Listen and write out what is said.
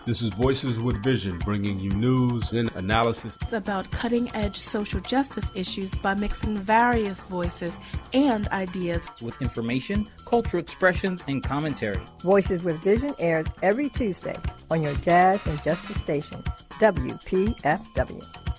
This is Voices with Vision, bringing you news and analysis. It's about cutting-edge social justice issues by mixing various voices and ideas with information, cultural expressions, and commentary. Voices with Vision airs every Tuesday on your Jazz and Justice station, WPFW.